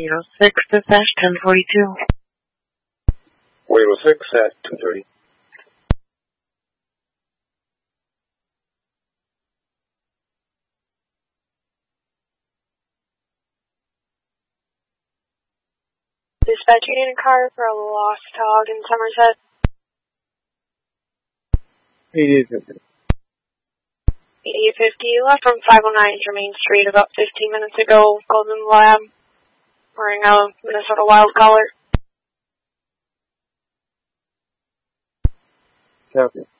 806 dispatch 1042. 806 at 2:30. Dispatch, you need a car for a lost dog in Somerset. 8850. 8850, left from 509 Germain Street about 15 minutes ago. Golden Lab, wearing a Minnesota Wild collar. Copy.